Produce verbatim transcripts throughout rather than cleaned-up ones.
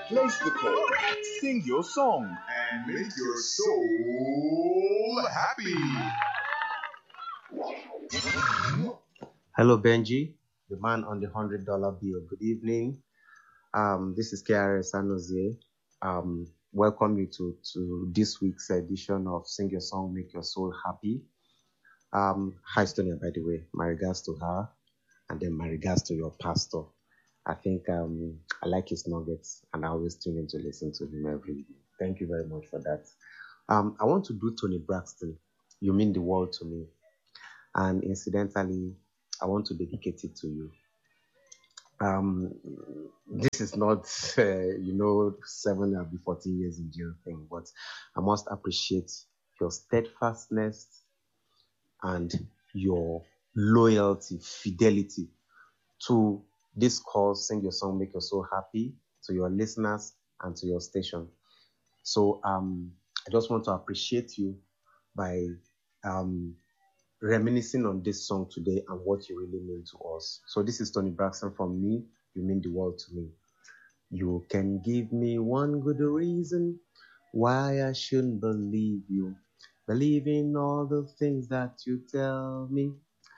Place the call, sing your song, and make your soul happy. Hello, Benji, the man on the hundred dollar bill. Good evening. Um, this is K R S Anozie. Um, welcome you to to this week's edition of Sing Your Song, Make Your Soul Happy. Um, hi, Stonia, by the way. My regards to her, and then my regards to your pastor. I think um, I like his nuggets, and I always tune in to listen to him every day. Thank you very much for that. Um, I want to do Tony Braxton. You mean the world to me. And incidentally, I want to dedicate it to you. Um, this is not, uh, you know, seven or fourteen years in jail thing, but I must appreciate your steadfastness and your loyalty, fidelity to this cause, Sing Your Song, Make Your Soul Happy, to your listeners and to your station. So um, I just want to appreciate you by um, reminiscing on this song today and what you really mean to us. So this is Tony Braxton from me. You mean the world to me. You can give me one good reason why I shouldn't believe you. Believe in all the things that you tell me.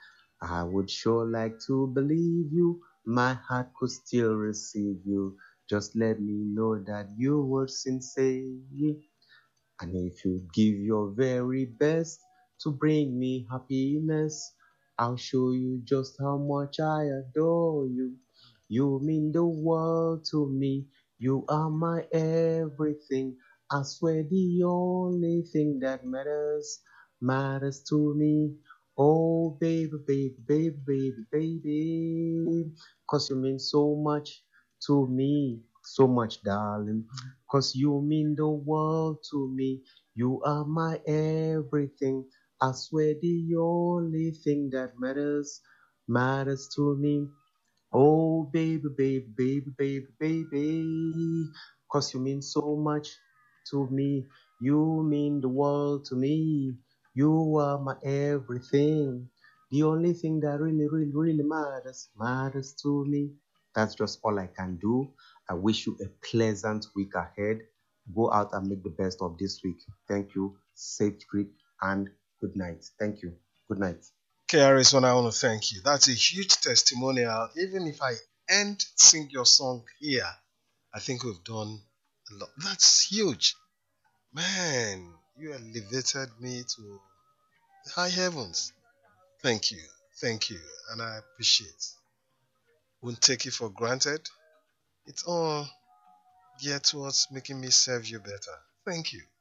I would sure like to believe you. My heart could still receive you. Just let me know that you were sincere. And if you give your very best to bring me happiness, I'll show you just how much I adore you. You mean the world to me. You are my everything. I swear the only thing that matters, matters to me. Oh, baby, baby, baby, baby, baby. Cause you mean so much to me. So much, darling. Cause you mean the world to me. You are my everything. I swear the only thing that matters, matters to me. Oh, baby, baby, baby, baby, baby. Cause you mean so much to me. You mean the world to me. You are my everything. The only thing that really, really, really matters, matters to me. That's just all I can do. I wish you a pleasant week ahead. Go out and make the best of this week. Thank you. Safe trip and good night. Thank you. Good night. K R S, one, I want to thank you. That's a huge testimonial. Even if I end Sing Your Song here, I think we've done a lot. That's huge. Man, you elevated me to the high heavens. Thank you. Thank you. And I appreciate. Won't take it for granted. It's all geared towards making me serve you better. Thank you.